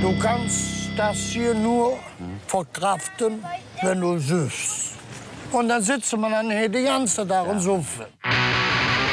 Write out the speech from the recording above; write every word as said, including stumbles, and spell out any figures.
Du kannst das hier nur verkraften, wenn du süßt. Und dann sitzt man dann hier den ganzen Tag und sumpft.